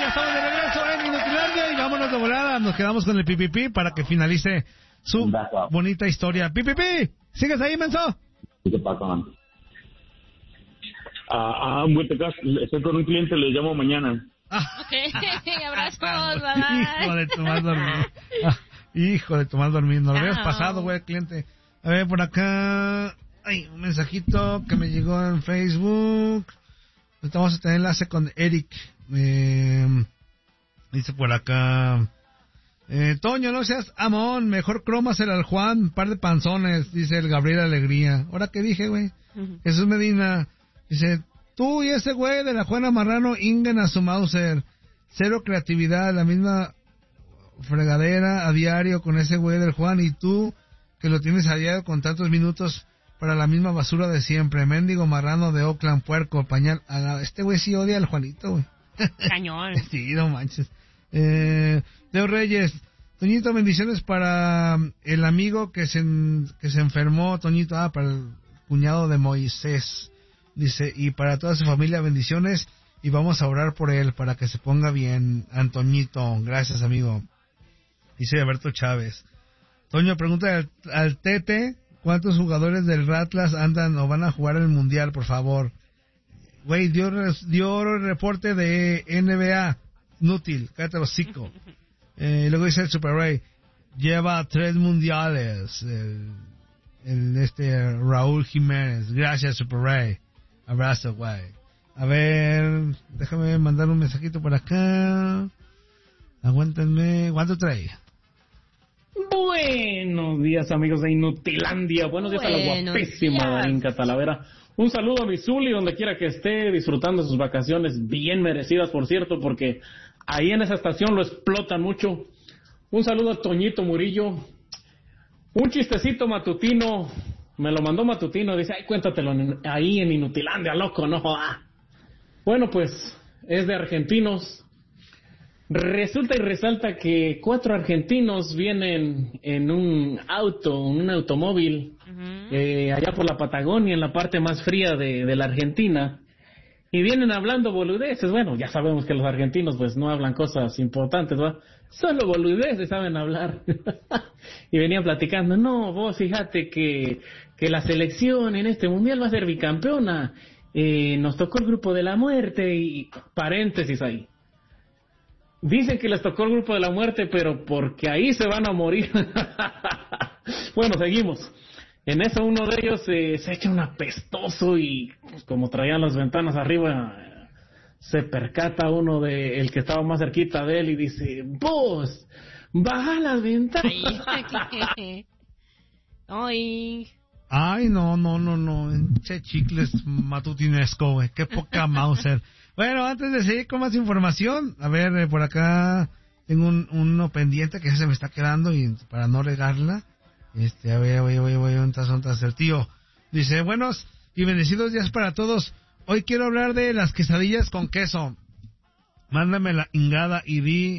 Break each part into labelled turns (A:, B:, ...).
A: ya estamos de regreso en Inutilandia y vámonos de volada. Nos quedamos con el Pipipi para que finalice su bonita historia. Pipipi, ¿sigues ahí, menso?
B: ¿Qué pasa, man? Estoy con un cliente, le llamo mañana.
C: Abrazos, bye.
A: Hijo de tu mal dormir. Hijo de tu mal dormir. Nos lo habías pasado, güey, cliente. A ver, por acá. Ay, un mensajito que me llegó en Facebook. Vamos a tener enlace con Eric. Dice por acá. Toño, no seas amón. Mejor cromasela al Juan. Un par de panzones. Dice el Gabriel Alegría. ¿Ahora qué dije, güey? Jesús Medina. Dice, tú y ese güey de la Juana Marrano inguen a su Mauser. Cero creatividad, la misma fregadera a diario con ese güey del Juan. Y tú, que lo tienes a diario con tantos minutos para la misma basura de siempre. Mendigo marrano de Oakland, puerco, pañal. Este güey sí odia al Juanito, güey.
C: Cañón.
A: Sí, no manches. Teo Reyes. Toñito, bendiciones para el amigo que se enfermó, Toñito. Para el cuñado de Moisés. Dice, y para toda su familia, bendiciones, y vamos a orar por él para que se ponga bien. Antoñito, gracias, amigo. Dice Alberto Chávez. Toño, pregunta al Tete, ¿cuántos jugadores del Ratlas andan o van a jugar el Mundial, por favor? Güey, dio reporte de NBA, inútil, cállate los hocico. Luego dice el Super Ray, lleva 3 mundiales, Raúl Jiménez. Gracias, Super Ray. Abrazo, güey. A ver, déjame mandar un mensajito por acá. Aguántenme. ¿Cuánto trae?
D: Buenos días, amigos de Inutilandia. Buenos días a la guapísima Darinka Talavera. Un saludo a mi Zuli, donde quiera que esté, disfrutando sus vacaciones, bien merecidas, por cierto, porque ahí en esa estación lo explotan mucho. Un saludo a Toñito Murillo. Un chistecito matutino. Me lo mandó Matutino, dice, ay, cuéntatelo ahí en Inutilandia, loco, no joda. Bueno, pues, es de argentinos. Resulta y resalta que 4 argentinos vienen en un automóvil, allá por la Patagonia, en la parte más fría de la Argentina, y vienen hablando boludeces. Bueno, ya sabemos que los argentinos pues no hablan cosas importantes, ¿va? Solo boludeces saben hablar. Y venían platicando, no, vos fíjate que la selección en este mundial va a ser bicampeona, nos tocó el grupo de la muerte, y paréntesis ahí. Dicen que les tocó el grupo de la muerte, pero porque ahí se van a morir. Bueno, seguimos. En eso uno de ellos se echa un apestoso y pues, como traían las ventanas arriba, se percata uno de el que estaba más cerquita de él y dice, vos, baja las ventanas.
A: Ay, no. Che chicles matutinesco, güey. Qué poca Mauser. Bueno, antes de seguir con más información, a ver, por acá tengo uno pendiente que ya se me está quedando y para no regarla, a ver, voy, un tazo el tío. Dice, buenos y bendecidos días para todos. Hoy quiero hablar de las quesadillas con queso. Mándame la ingada y di...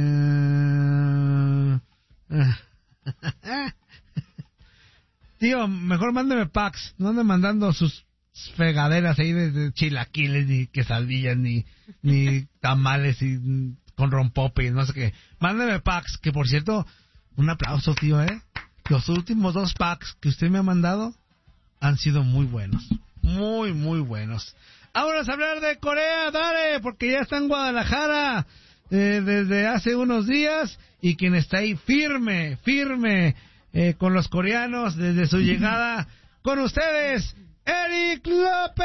A: Tío, mejor mándeme packs, no ande mandando sus fregaderas ahí de chilaquiles, ni quesadillas, ni tamales y con rompope y no sé qué. Mándeme packs, que por cierto, un aplauso, tío, Los últimos 2 packs que usted me ha mandado han sido muy buenos. Muy, muy buenos. Ahora a hablar de Corea, dale, porque ya está en Guadalajara desde hace unos días y quien está ahí firme, con los coreanos desde su llegada, con ustedes, Eric López.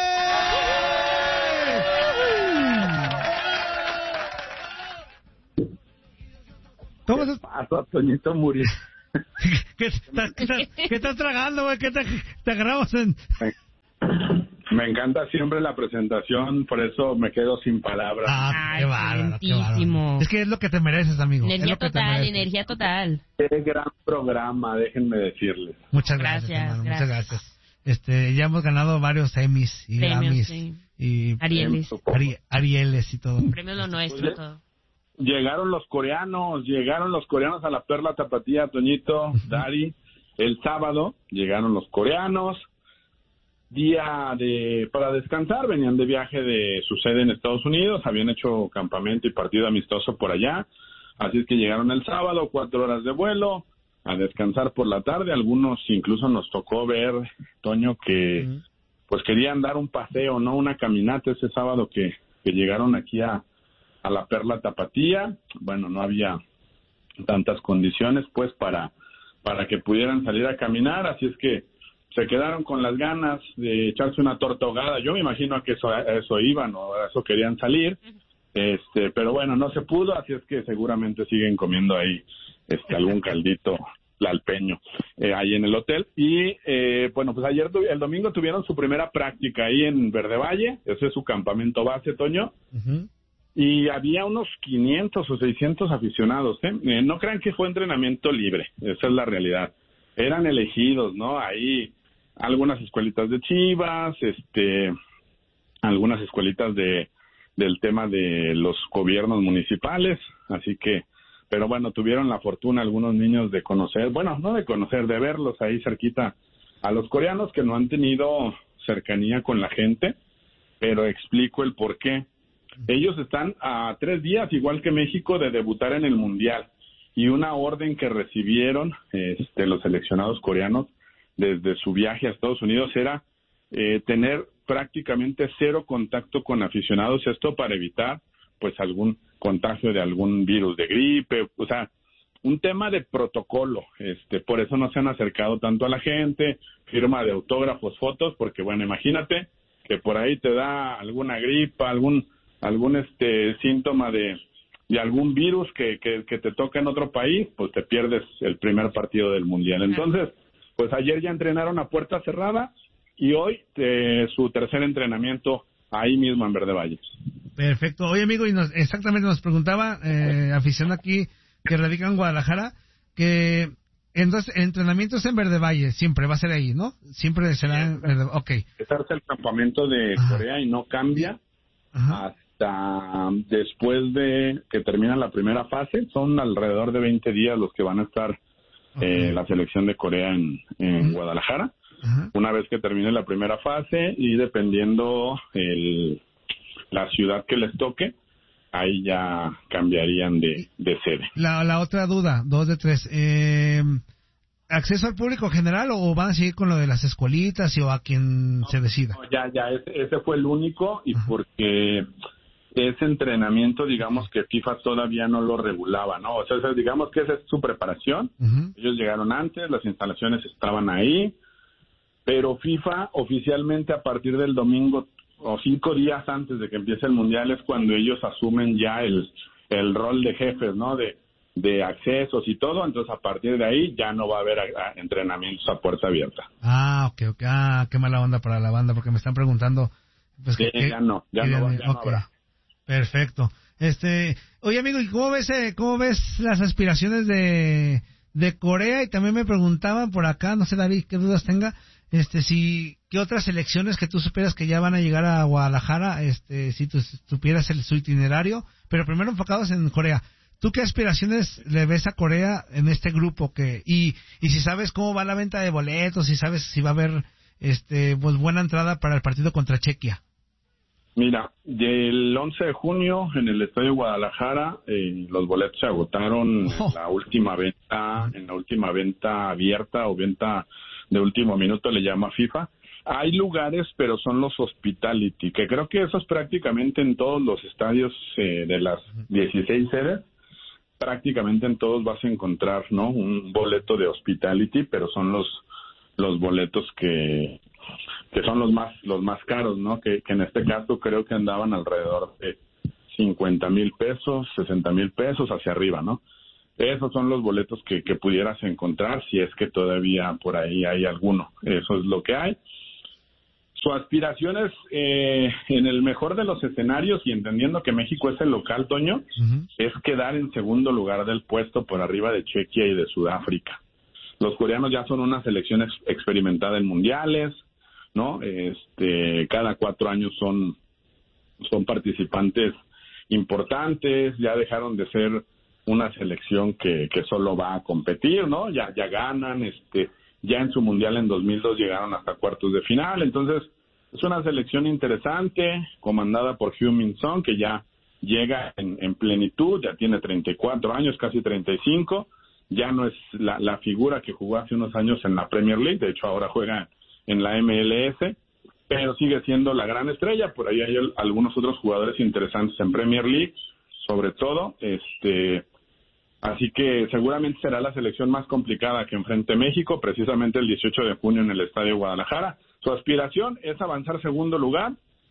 A: ¿Cómo se
B: pasa, Toñito Murillo?
A: ¿Qué estás tragando, güey? ¿Qué te agarramos en...?
B: Me encanta siempre la presentación, por eso me quedo sin palabras.
A: Qué bárbaro. Es que es lo que te mereces, amigo.
C: Energía total.
B: Qué gran programa, déjenme decirles.
A: Muchas gracias, hermano, muchas gracias. Ya hemos ganado varios Emmys y Grammys, sí. Y Arieles y todo.
C: Premio lo nuestro, todo.
B: Llegaron los coreanos a la Perla Tapatía, Toñito, Dari. El sábado llegaron los coreanos. día para descansar, venían de viaje de su sede en Estados Unidos, habían hecho campamento y partido amistoso por allá, así es que llegaron el sábado, 4 horas de vuelo, a descansar por la tarde. Algunos incluso nos tocó ver, Toño, que pues querían dar un paseo, ¿no? Una caminata ese sábado que llegaron aquí a la Perla Tapatía. Bueno, no había tantas condiciones pues para que pudieran salir a caminar, así es que se quedaron con las ganas de echarse una torta ahogada. Yo me imagino que eso iban o a eso querían salir, pero bueno, no se pudo, así es que seguramente siguen comiendo ahí algún caldito tlalpeño ahí en el hotel. Y bueno, pues el domingo tuvieron su primera práctica ahí en Verde Valle, ese es su campamento base, Toño. Y había unos 500 o 600 aficionados, no crean que fue entrenamiento libre, esa es la realidad. Eran elegidos, ¿no? Ahí algunas escuelitas de Chivas, algunas escuelitas del tema de los gobiernos municipales, así que, pero bueno, tuvieron la fortuna algunos niños de conocer, bueno, no de conocer, de verlos ahí cerquita a los coreanos que no han tenido cercanía con la gente, pero explico el por qué. Ellos están a 3 días, igual que México, de debutar en el Mundial. Y una orden que recibieron los seleccionados coreanos desde su viaje a Estados Unidos era tener prácticamente 0 contacto con aficionados, esto para evitar pues algún contagio de algún virus de gripe, o sea, un tema de protocolo, por eso no se han acercado tanto a la gente, firma de autógrafos, fotos, porque bueno, imagínate que por ahí te da alguna gripa, algún síntoma de algún virus que te toca en otro país, pues te pierdes el primer partido del Mundial. Entonces, pues ayer ya entrenaron a puerta cerrada y hoy su tercer entrenamiento ahí mismo en Verde Valle.
A: Perfecto. Oye, amigo, y exactamente nos preguntaba, aficionado aquí que radica en Guadalajara, que entonces entrenamientos en Verde Valle siempre va a ser ahí, ¿no? Siempre será en Verde Valle. Ok.
B: Este es el campamento de Corea y no cambia hasta después de que termina la primera fase. Son alrededor de 20 días los que van a estar la selección de Corea en Guadalajara. Una vez que termine la primera fase y dependiendo la ciudad que les toque, ahí ya cambiarían de sede.
A: La otra duda, 2 de 3, ¿acceso al público general o van a seguir con lo de las escuelitas o a quien se decida?
B: No, ya, ese fue el único y porque ese entrenamiento, digamos que FIFA todavía no lo regulaba, ¿no? O sea, digamos que esa es su preparación. Ellos llegaron antes, las instalaciones estaban ahí, pero FIFA oficialmente a partir del domingo o 5 días antes de que empiece el Mundial es cuando ellos asumen ya el rol de jefes, ¿no? De accesos y todo, entonces a partir de ahí ya no va a haber entrenamientos a puerta abierta.
A: Ok. Qué mala onda para la banda, porque me están preguntando. Pues,
B: ya no habrá.
A: Perfecto. Oye, amigo, ¿y cómo ves las aspiraciones de Corea? Y también me preguntaban por acá, no sé, David, qué dudas tenga, qué otras selecciones que tú supieras que ya van a llegar a Guadalajara, si tú supieras su itinerario, pero primero enfocados en Corea. ¿Tú qué aspiraciones le ves a Corea en este grupo? Y si sabes cómo va la venta de boletos, si sabes si va a haber pues buena entrada para el partido contra Chequia.
B: Mira, del 11 de junio en el Estadio Guadalajara los boletos se agotaron en la última venta abierta o venta de último minuto, le llama FIFA. Hay lugares, pero son los hospitality, que creo que esos prácticamente en todos los estadios de las 16 sedes, prácticamente en todos vas a encontrar, ¿no? Un boleto de hospitality, pero son los boletos que son los más caros, ¿no? Que en este caso creo que andaban alrededor de 50,000 pesos, 60,000 pesos hacia arriba, ¿no? Esos son los boletos que pudieras encontrar si es que todavía por ahí hay alguno. Eso es lo que hay. Su aspiración es, en el mejor de los escenarios, y entendiendo que México es el local, Toño, es quedar en segundo lugar del puesto por arriba de Chequia y de Sudáfrica. Los coreanos ya son una selección experimentada en mundiales, ¿no? Cada 4 años son participantes importantes, ya dejaron de ser una selección que solo va a competir, ¿no? Ya ganan, ya en su mundial en 2002 llegaron hasta cuartos de final. Entonces es una selección interesante, comandada por Heung-min Son, que ya llega en plenitud, ya tiene 34 años, casi 35, ya no es la figura que jugó hace unos años en la Premier League, de hecho ahora juega en la MLS, pero sigue siendo la gran estrella. Por ahí hay algunos otros jugadores interesantes en Premier League, sobre todo, así que seguramente será la selección más complicada que enfrente México, precisamente el 18 de junio en el Estadio Guadalajara. Su aspiración es avanzar segundo lugar,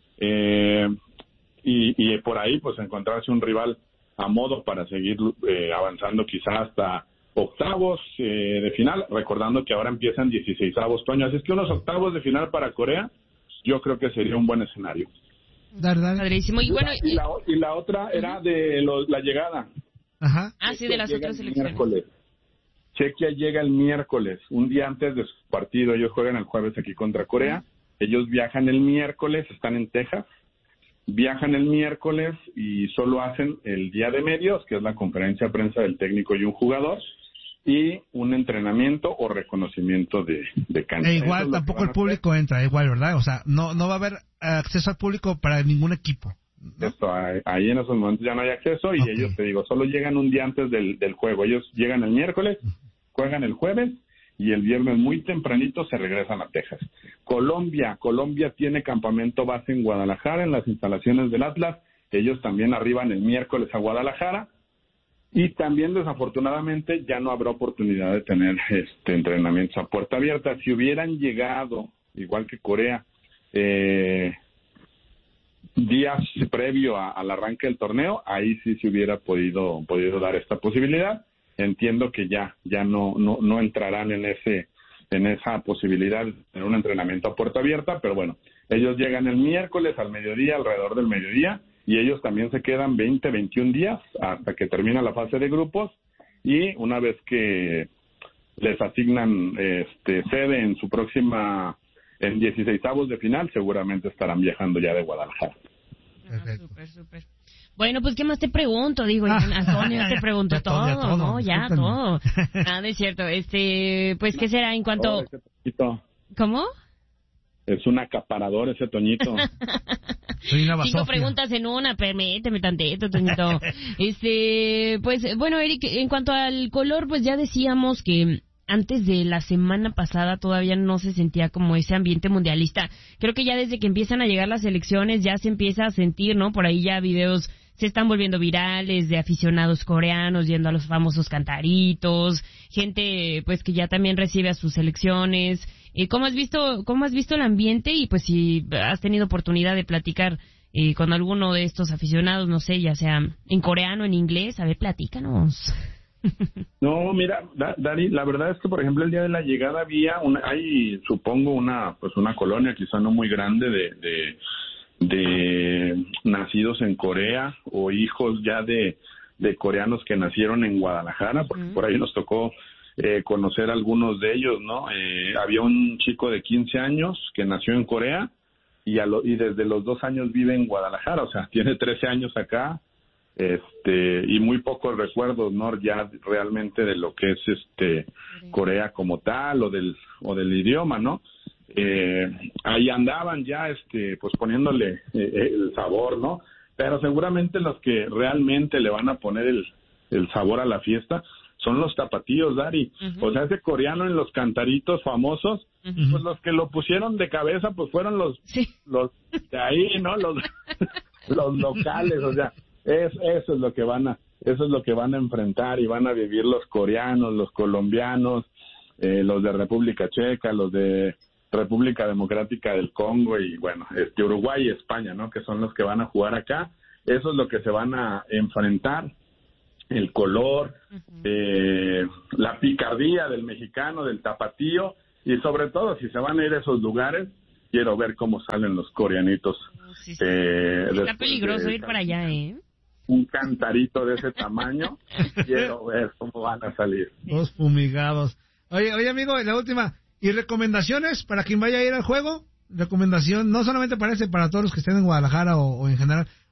B: y por ahí pues encontrarse un rival a modo para seguir avanzando quizás hasta octavos de final, recordando que ahora empiezan 16avos, Toño, así es que unos octavos de final para Corea yo creo que sería un buen escenario.
C: Padrísimo. Y bueno,
B: y la otra era de la llegada.
A: Ajá.
C: Sí, de las otras selecciones.
B: Chequia llega el miércoles, un día antes de su partido. Ellos juegan el jueves aquí contra Corea. Ellos viajan el miércoles, están en Texas. Viajan el miércoles y solo hacen el día de medios, que es la conferencia de prensa del técnico y un jugador, y un entrenamiento o reconocimiento de cancha.
A: Igual tampoco el público entra, igual, ¿verdad? O sea, no va a haber acceso al público para ningún equipo, ¿no?
B: Esto, ahí en esos momentos ya no hay acceso y ellos, te digo, solo llegan un día antes del juego. Ellos llegan el miércoles, juegan el jueves y el viernes muy tempranito se regresan a Texas. Colombia tiene campamento base en Guadalajara, en las instalaciones del Atlas. Ellos también arriban el miércoles a Guadalajara. Y también, desafortunadamente, ya no habrá oportunidad de tener entrenamientos a puerta abierta. Si hubieran llegado, igual que Corea, días previo al arranque del torneo, ahí sí se hubiera podido dar esta posibilidad. Entiendo que ya no entrarán en esa posibilidad de tener un entrenamiento a puerta abierta, pero bueno, ellos llegan el miércoles al mediodía, alrededor del mediodía, y ellos también se quedan 21 días hasta que termina la fase de grupos, y una vez que les asignan sede en su próxima, en 16avos de final, seguramente estarán viajando ya de Guadalajara.
C: Súper. Bueno, pues, ¿qué más te pregunto? Digo, Antonio, te pregunto todo, ¿no? Ya, todo. Nada, es cierto. Pues, ¿qué será en cuanto...? ¿Cómo?
B: Es un acaparador ese Toñito.
A: Soy una
C: 5 preguntas en una, permíteme tantito, Toñito. Pues, bueno, Eric, en cuanto al color, pues ya decíamos que antes de la semana pasada todavía no se sentía como ese ambiente mundialista. Creo que ya desde que empiezan a llegar las elecciones ya se empieza a sentir, ¿no? Por ahí ya videos se están volviendo virales de aficionados coreanos yendo a los famosos cantaritos, gente pues que ya también recibe a sus selecciones. ¿Cómo has visto el ambiente? Y pues si has tenido oportunidad de platicar con alguno de estos aficionados, no sé, ya sea en coreano, en inglés, a ver, platícanos.
B: No, mira, Dari, la verdad es que, por ejemplo, el día de la llegada hay, supongo, una colonia quizá no muy grande de nacidos en Corea o hijos ya de coreanos que nacieron en Guadalajara, porque por ahí nos tocó conocer algunos de ellos, ¿no? Había un chico de 15 años que nació en Corea y desde los 2 años vive en Guadalajara, o sea, tiene 13 años acá, y muy pocos recuerdos, ¿no? Ya realmente de lo que es Corea como tal o del idioma, ¿no? Ahí andaban ya pues poniéndole el sabor, ¿no? Pero seguramente los que realmente le van a poner el sabor a la fiesta son los tapatíos, Dari. O sea, ese coreano en los cantaritos famosos, pues los que lo pusieron de cabeza pues fueron los de ahí, ¿no? Los locales, o sea, eso es lo que van a enfrentar y van a vivir los coreanos, los colombianos, los de República Checa, los de República Democrática del Congo y bueno, Uruguay y España, ¿no? Que son los que van a jugar acá. Eso es lo que se van a enfrentar. El color, la picardía del mexicano, del tapatío, y sobre todo, si se van a ir a esos lugares, quiero ver cómo salen los coreanitos.
C: Sí. Está peligroso ir para allá, ¿eh?
B: Un cantarito de ese tamaño, quiero ver cómo van a salir.
A: Los fumigados. Oye, amigo, la última. ¿Y recomendaciones para quien vaya a ir al juego? Recomendación, no solamente para todos los que estén en Guadalajara o en general,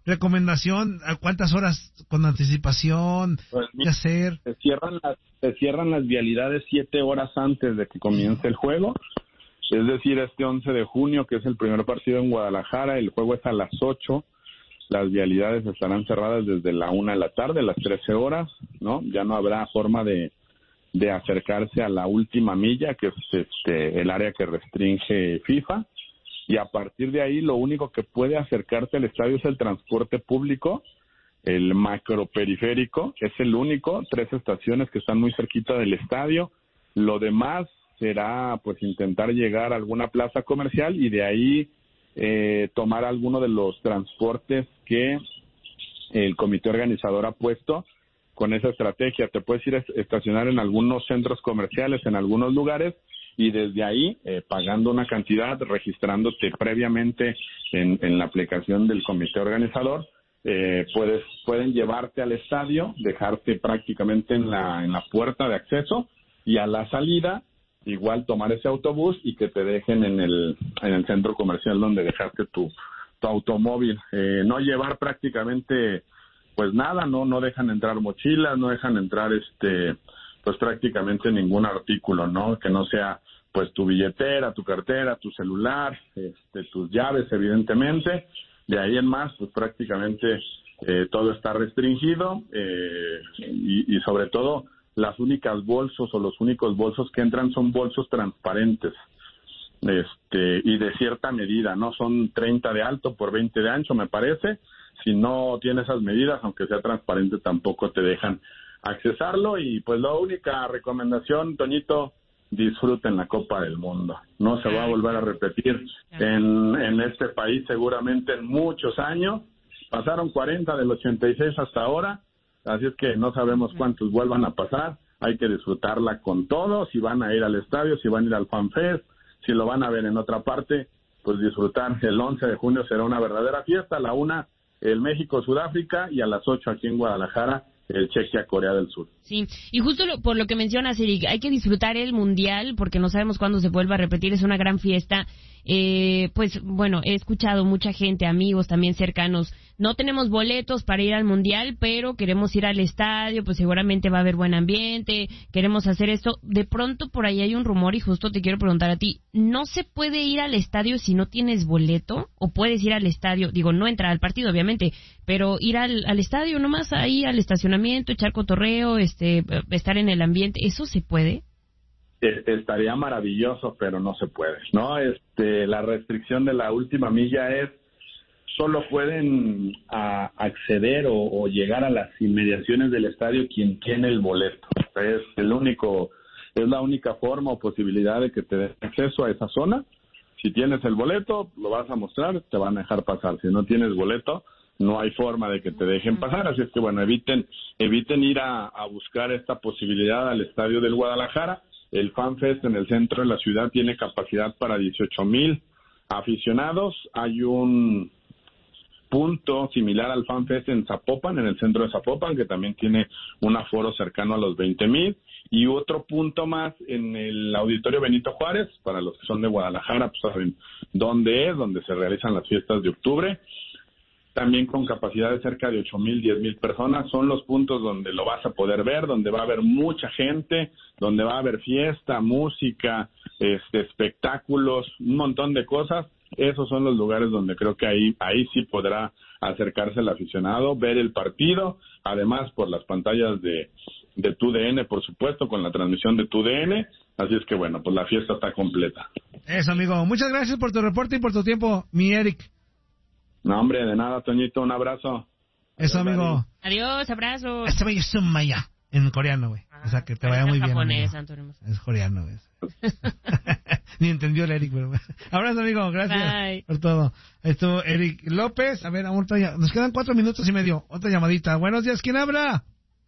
A: recomendación? ¿A cuántas horas con anticipación?
B: Pues,
A: ¿Qué hacer?
B: Se cierran las vialidades 7 horas antes de que comience el juego. Es decir, este 11 de junio, que es el primer partido en Guadalajara, el juego es a las 8. Las vialidades estarán cerradas desde la 1 de la tarde, las 13 horas, ¿no? Ya no habrá forma de acercarse a la última milla, que es el área que restringe FIFA. Y a partir de ahí, lo único que puede acercarse al estadio es el transporte público, el macroperiférico, es el único, 3 estaciones que están muy cerquita del estadio. Lo demás será, pues, intentar llegar a alguna plaza comercial y de ahí tomar alguno de los transportes que el comité organizador ha puesto con esa estrategia. Te puedes ir a estacionar en algunos centros comerciales, en algunos lugares, y desde ahí, pagando una cantidad, registrándote previamente en la aplicación del comité organizador, pueden llevarte al estadio, dejarte prácticamente en la puerta de acceso, y a la salida igual tomar ese autobús y que te dejen en el centro comercial donde dejaste tu automóvil. No llevar prácticamente pues nada, no dejan entrar mochilas, no dejan entrar pues prácticamente ningún artículo, ¿no? Que no sea pues tu billetera, tu cartera, tu celular, tus llaves, evidentemente. De ahí en más, pues prácticamente todo está restringido, y sobre todo las únicas bolsos o los únicos bolsos que entran son bolsos transparentes, y de cierta medida, ¿no? Son 30 de alto por 20 de ancho, me parece. Si no tiene esas medidas, aunque sea transparente, tampoco te dejan accesarlo. Y pues la única recomendación, Toñito, disfruten la Copa del Mundo. No se va a volver a repetir en este país seguramente en muchos años. Pasaron 40 del 86 hasta ahora. Así es que no sabemos cuántos vuelvan a pasar. Hay que disfrutarla con todo. Si van a ir al estadio, si van a ir al Fan Fest, si lo van a ver en otra parte, pues disfrutar. El 11 de junio será una verdadera fiesta. A la 1, el México-Sudáfrica, y a las 8 aquí en Guadalajara, el Chequia-Corea del Sur.
C: Sí, y justo por lo que mencionas, Eric, hay que disfrutar el Mundial porque no sabemos cuándo se vuelva a repetir. Es una gran fiesta. Pues bueno, he escuchado mucha gente, amigos también cercanos, no tenemos boletos para ir al Mundial, pero queremos ir al estadio, pues seguramente va a haber buen ambiente, queremos hacer esto. De pronto por ahí hay un rumor y justo te quiero preguntar a ti, ¿no se puede ir al estadio si no tienes boleto? ¿O puedes ir al estadio, digo, no entrar al partido obviamente, pero ir al estadio nomás, ahí al estacionamiento, echar cotorreo, estar en el ambiente? ¿Eso se puede?
B: Estaría maravilloso, pero no se puede, ¿no? La restricción de la última milla es solo pueden acceder o llegar a las inmediaciones del estadio quien tiene el boleto. Es la única forma o posibilidad de que te den acceso a esa zona. Si tienes el boleto, lo vas a mostrar, te van a dejar pasar. Si no tienes boleto, no hay forma de que te dejen pasar. Así es que bueno, eviten ir a buscar esta posibilidad al estadio del Guadalajara. El Fan Fest en el centro de la ciudad tiene capacidad para 18,000 aficionados. Hay un punto similar al Fan Fest en Zapopan, en el centro de Zapopan, que también tiene un aforo cercano a los 20,000. Y otro punto más en el Auditorio Benito Juárez, para los que son de Guadalajara, pues saben dónde es, donde se realizan las fiestas de octubre. También con capacidad de cerca de 8,000, 10,000 personas. Son los puntos donde lo vas a poder ver, donde va a haber mucha gente, donde va a haber fiesta, música, espectáculos, un montón de cosas. Esos son los lugares donde creo que ahí sí podrá acercarse el aficionado, ver el partido, además por las pantallas de TUDN, por supuesto, con la transmisión de TUDN. Así es que bueno, pues la fiesta está completa.
A: Eso, amigo. Muchas gracias por tu reporte y por tu tiempo, mi Eric.
B: No, hombre, de nada, Toñito, un abrazo.
A: Eso, adiós, amigo.
C: Adiós, abrazo.
A: Maya, en coreano, güey. O sea, que te vaya muy bien.
C: Japonés,
A: es coreano, güey. Ni entendió el Eric, pero abrazo, amigo, gracias.
C: Bye.
A: Por todo. Esto, Eric López. A ver, nos quedan 4 minutos y medio. Otra llamadita. Buenos días, ¿quién habla?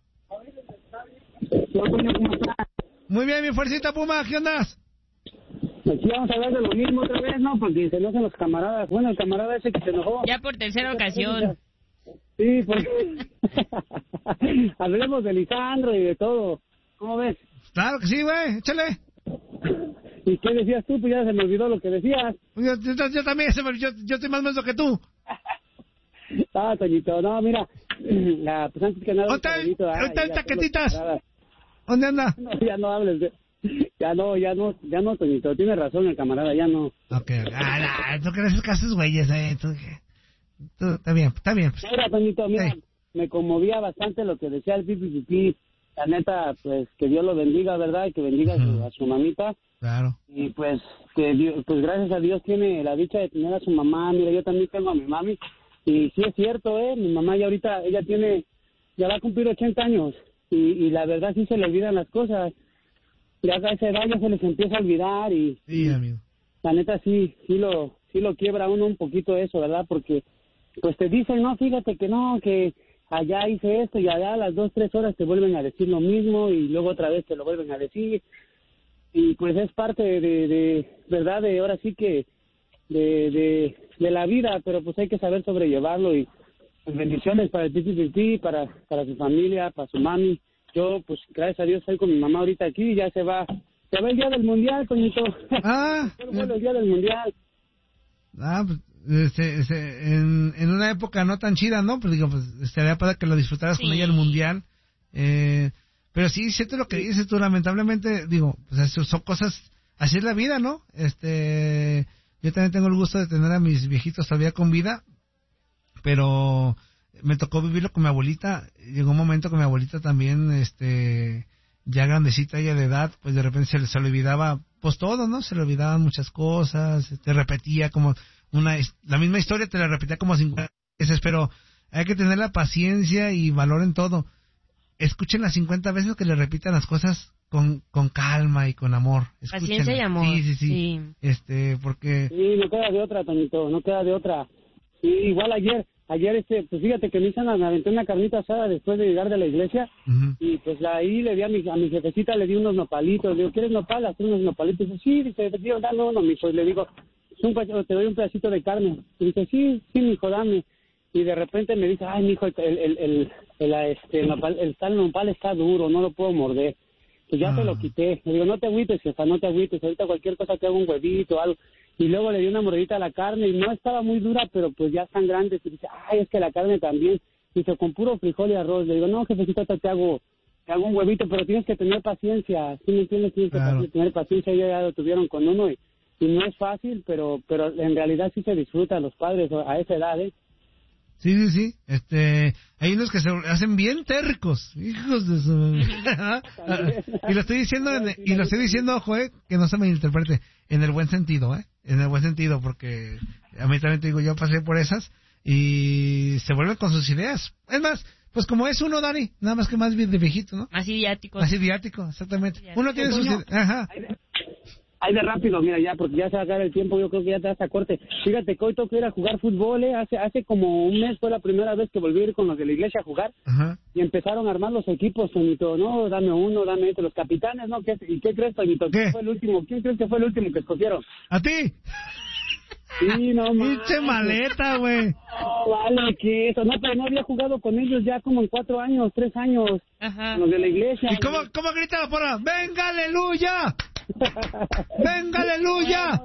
A: Muy bien, mi fuercita Puma, ¿qué andas?
E: Aquí vamos a hablar de lo mismo otra vez, ¿no? Porque se enojan los camaradas. Bueno, el camarada ese que se enojó.
C: Ya por tercera ocasión.
E: Sí, porque hablemos de Lisandro y de todo. ¿Cómo ves?
A: Claro que sí, güey, échale.
E: ¿Y qué decías tú? Pues ya se me olvidó lo que decías.
A: Yo también, yo estoy más menso que tú.
E: Toñito, no, mira, pues antes que nada...
A: ¿Dónde está el Taquetitas? ¿Dónde anda?
E: No, ya no hables de... Ya no, Toñito, tiene razón el camarada, ya no.
A: Ok, tú que haces casos güeyes, tú, está bien. Pues.
E: Mira, Toñito, me conmovía bastante lo que decía el Pipi. La neta, pues, que Dios lo bendiga, ¿verdad? Y que bendiga a su mamita.
A: Claro.
E: Y pues, que Dios, pues gracias a Dios tiene la dicha de tener a su mamá. Mira, yo también tengo a mi mami. Y sí es cierto, mi mamá ya ahorita, ya va a cumplir 80 años. Y la verdad sí se le olvidan las cosas. Ya a esa edad ya se les empieza a olvidar y...
A: Sí, amigo.
E: La neta sí lo quiebra uno un poquito eso, ¿verdad? Porque pues te dicen, no, fíjate que no, que allá hice esto y allá a las 2-3 horas te vuelven a decir lo mismo y luego otra vez te lo vuelven a decir. Y pues es parte de verdad, de ahora sí que de la vida, pero pues hay que saber sobrellevarlo y pues, bendiciones para el Pipi, para su familia, para su mami. Yo, pues, gracias a Dios, estoy con mi mamá ahorita aquí y ya se va el día del mundial, Toñito. El día del mundial.
A: Pues, en una época no tan chida, ¿no? Pues digo, pues, estaría para que lo disfrutaras con ella el mundial. Pero sí, cierto lo que dices tú, lamentablemente, digo, pues son cosas, así es la vida, ¿no? Yo también tengo el gusto de tener a mis viejitos todavía con vida, pero me tocó vivirlo con mi abuelita. Llegó un momento que mi abuelita también, ya grandecita, ella de edad, pues de repente se le olvidaba, pues todo, ¿no? Se le olvidaban muchas cosas, te repetía como la misma historia, te la repetía como 50 veces, pero hay que tener la paciencia y valor en todo. Escuchen las 50 veces que le repitan las cosas con calma y con amor. Escúchenla.
C: Paciencia y amor.
A: Sí. Porque...
E: Sí, no queda de otra, Tonito, no queda de otra. Sí, igual ayer, pues fíjate que me aventé una carnita asada después de llegar de la iglesia, y pues ahí le di a mi jefecita, le di unos nopalitos, le digo, ¿quieres nopal? Hacer unos nopalitos. Dice, sí, dice, tío, dame uno, mijo. Y le digo, te doy un pedacito de carne. Y dice, sí, mijo, dame. Y de repente me dice, ay, mijo, el nopal está duro, no lo puedo morder. Pues ya te lo quité. Le digo, no te agüites, jefa, no te agüites. Ahorita cualquier cosa te hago un huevito o algo. Y luego le di una mordidita a la carne y no estaba muy dura, pero pues ya están grandes. Y dice, ay, es que la carne también. Dice, con puro frijol y arroz. Le digo, no, jefecita, te hago un huevito, pero tienes que tener paciencia. ¿Sí me entiendes? Tienes que tener paciencia. Ya lo tuvieron con uno y no es fácil, pero en realidad sí se disfruta a los padres a esa edad, ¿eh?
A: Sí. Hay unos que se hacen bien tercos, hijos de su... y lo estoy diciendo, Joe, que no se me interprete, en el buen sentido, en el buen sentido, porque a mí también te digo, yo pasé por esas y se vuelven con sus ideas. Es más, pues como es uno, Dani, nada más que más bien de viejito, ¿no?
C: Más idiático,
A: exactamente. Uno tiene sus ideas. Ajá.
E: Ahí de rápido, mira, ya, porque ya se va a acabar el tiempo, yo creo que ya te das a corte. Fíjate que hoy tengo que ir a jugar fútbol, hace como un mes fue la primera vez que volví a ir con los de la iglesia a jugar.
A: Ajá.
E: Y empezaron a armar los equipos, Toñito, no, dame uno, dame este, los capitanes, ¿no? ¿Y qué crees, Toñito? ¿Quién crees que fue el último que escogieron?
A: ¿A ti?
E: Sí, no,
A: ¡Pinche maleta, güey!
E: No, vale, que eso, no, pero no había jugado con ellos ya como en 3 años.
C: Ajá.
E: Los de la iglesia.
A: ¿Y cómo grita la porra? ¡Venga, aleluya! ¡Venga, aleluya!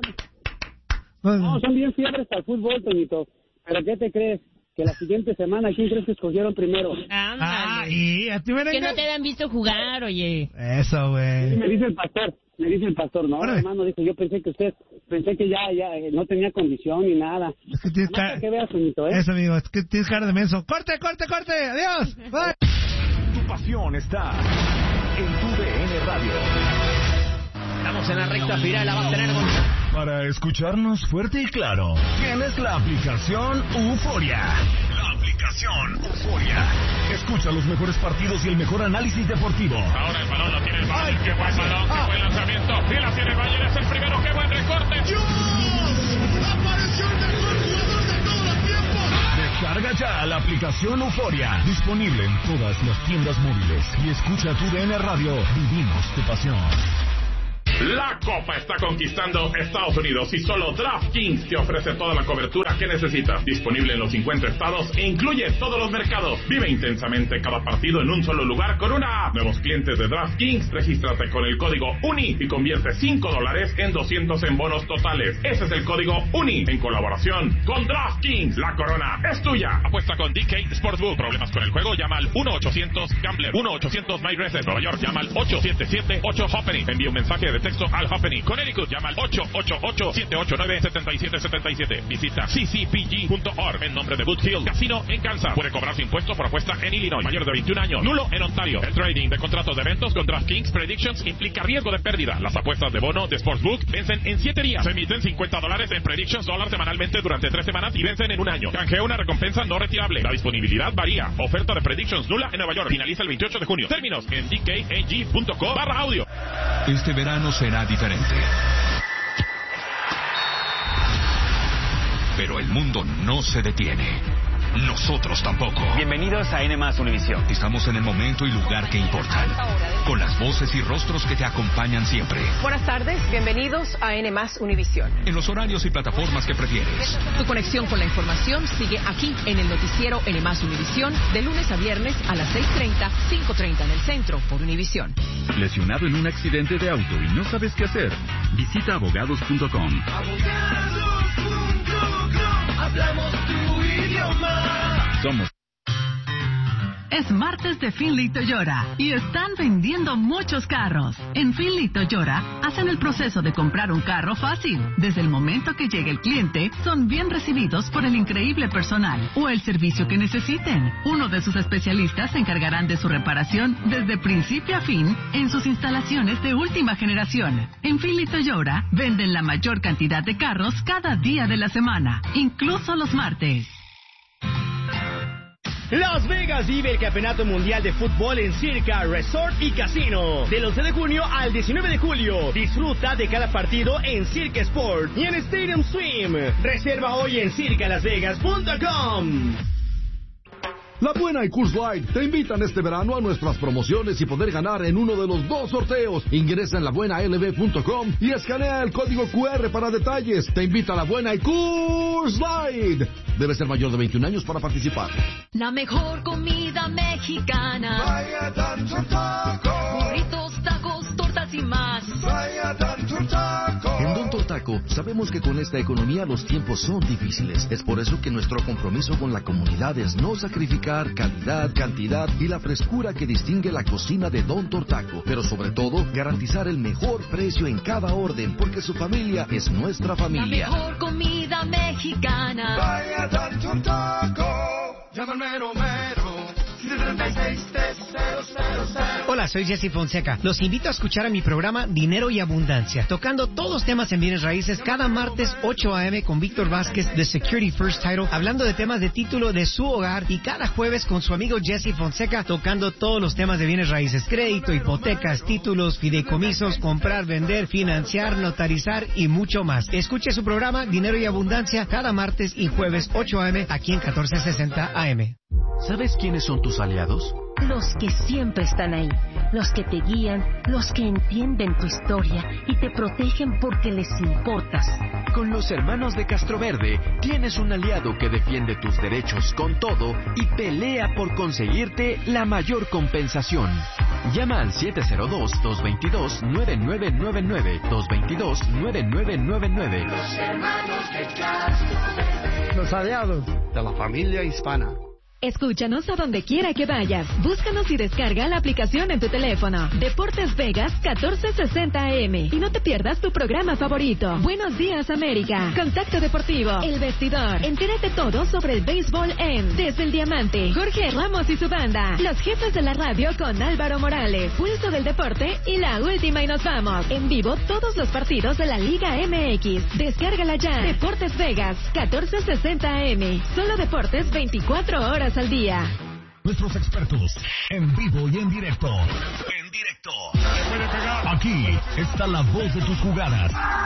E: No, son bien fiebres para el fútbol, Toñito. ¿Pero qué te crees? Que la siguiente semana, ¿quién crees que escogieron primero?
A: ¿Y a ti,
C: que no te han visto jugar, oye.
A: Eso, güey.
E: Sí, me dice el pastor, no, hermano, dice, yo pensé que ya no tenía condición ni nada.
A: Es que tienes cara...
E: que veas, Toñito,
A: Eso, amigo, es que tienes cara de menso. ¡Corte! ¡Adiós! Bye.
F: Tu pasión está en tu DN Radio.
G: Estamos en la recta final, la vas a tener con...
F: Para escucharnos fuerte y claro, tienes la aplicación Euforia. La aplicación Euforia. Escucha los mejores partidos y el mejor análisis deportivo.
H: Ahora el balón lo tiene el Bayern. ¡Qué buen balón! ¡Qué buen lanzamiento! ¡Y la tiene el Bayern! ¡Es el primero! ¡Qué buen recorte! ¡Dios! ¡Apareció el mejor jugador de todos los tiempos!
F: Descarga ya la aplicación Euforia. Disponible en todas las tiendas móviles. Y escucha tu DN Radio. Vivimos tu pasión.
H: La Copa está conquistando Estados Unidos y solo DraftKings te ofrece toda la cobertura que necesitas. Disponible en los 50 estados e incluye todos los mercados. Vive intensamente cada partido en un solo lugar con una app. Nuevos clientes de DraftKings, regístrate con el código UNI y convierte $5 en 200 en bonos totales. Ese es el código UNI en colaboración con DraftKings. La corona es tuya. Apuesta con DK Sportsbook. ¿Problemas con el juego? Llama al 1-800-GAMBLER. 1-800-MyRacer. Nueva York, llama al 877-8-HOPPENY. Envía un mensaje de texto al Hoppeny. Connecticut, llama al 888-789-7777. Visita ccpg.org en nombre de Boot Hill Casino en Kansas. Puede cobrar su impuesto por apuesta en Illinois. Mayor de 21 años. Nulo en Ontario. El trading de contratos de eventos con DraftKings Predictions implica riesgo de pérdida. Las apuestas de bono de Sportsbook vencen en 7 días. Se emiten $50 en Predictions semanalmente durante 3 semanas y vencen en un año. Canjea una recompensa no retirable. La disponibilidad varía. Oferta de Predictions nula en Nueva York. Finaliza el 28 de junio. Términos en dkag.co/audio.
F: Este verano será diferente. Pero el mundo no se detiene. Nosotros tampoco.
I: Bienvenidos a N+ Univisión.
F: Estamos en el momento y lugar que importan, con las voces y rostros que te acompañan siempre.
J: Buenas tardes, bienvenidos a N+ Univisión.
F: En los horarios y plataformas que prefieres.
J: Tu conexión con la información sigue aquí en el noticiero N+ Univisión, de lunes a viernes a las 6:30, 5:30 en el centro, por Univisión.
K: ¿Lesionado en un accidente de auto y no sabes qué hacer? Visita abogados.com.
L: Hablamos tu idioma.
K: Somos.
M: Es martes de Finley Toyota y están vendiendo muchos carros. En Finley Toyota hacen el proceso de comprar un carro fácil. Desde el momento que llegue el cliente, son bien recibidos por el increíble personal o el servicio que necesiten. Uno de sus especialistas se encargarán de su reparación desde principio a fin en sus instalaciones de última generación. En Finley Toyota venden la mayor cantidad de carros cada día de la semana, incluso los martes.
G: Las Vegas vive el Campeonato Mundial de Fútbol en Circa Resort y Casino. Del 11 de junio al 19 de julio. Disfruta de cada partido en Circa Sport y en Stadium Swim. Reserva hoy en circalasvegas.com.
N: La Buena y Coors Light te invitan este verano a nuestras promociones y poder ganar en uno de los 2 sorteos. Ingresa en labuenalb.com y escanea el código QR para detalles. Te invita a La Buena y Coors Light. Debe ser mayor de 21 años para participar.
O: La mejor comida mexicana.
L: Vaya Tanto Taco.
O: Burritos, tacos, tortas y más.
L: Vaya Tanto Taco.
P: En Don Tortaco sabemos que con esta economía los tiempos son difíciles. Es por eso que nuestro compromiso con la comunidad es no sacrificar calidad, cantidad y la frescura que distingue la cocina de Don Tortaco. Pero sobre todo, garantizar el mejor precio en cada orden, porque su familia es nuestra familia.
O: La mejor comida mexicana.
L: Vaya Tanto Taco. Llama al mero mero. 736-3000.
Q: Hola, soy Jesse Fonseca. Los invito a escuchar a mi programa Dinero y Abundancia, tocando todos los temas en bienes raíces cada martes 8 a.m. con Víctor Vázquez de Security First Title, hablando de temas de título de su hogar, y cada jueves con su amigo Jesse Fonseca tocando todos los temas de bienes raíces: crédito, hipotecas, títulos, fideicomisos, comprar, vender, financiar, notarizar y mucho más. Escuche su programa Dinero y Abundancia cada martes y jueves 8 a.m. aquí en 1460 AM.
R: ¿Sabes quiénes son tus aliados?
S: Los que siempre están ahí, los que te guían, los que entienden tu historia y te protegen porque les importas.
R: Con los hermanos de Castroverde tienes un aliado que defiende tus derechos con todo y pelea por conseguirte la mayor compensación. Llama al 702-222-9999, 222-9999.
L: Los hermanos de Castroverde.
T: Los aliados de la familia hispana.
U: Escúchanos a donde quiera que vayas. Búscanos y descarga la aplicación en tu teléfono. Deportes Vegas 1460 AM. Y no te pierdas tu programa favorito. Buenos días, América. Contacto Deportivo. El Vestidor. Entérate todo sobre el béisbol en Desde el Diamante. Jorge Ramos y su banda. Los jefes de la radio con Álvaro Morales. Pulso del Deporte y La Última y Nos Vamos. En vivo todos los partidos de la Liga MX. Descárgala ya. Deportes Vegas 1460 AM. Solo deportes 24 horas al día.
F: Nuestros expertos en vivo y en directo. Aquí está la voz de tus jugadas.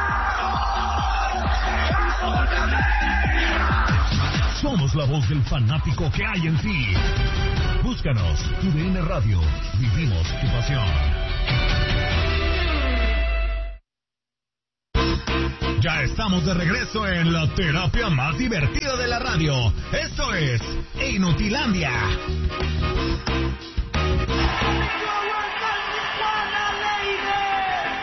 F: Somos la voz del fanático que hay en ti. Búscanos, TUDN Radio. Vivimos tu pasión. Ya estamos de regreso en la terapia más divertida de la radio. Esto es Inutilandia.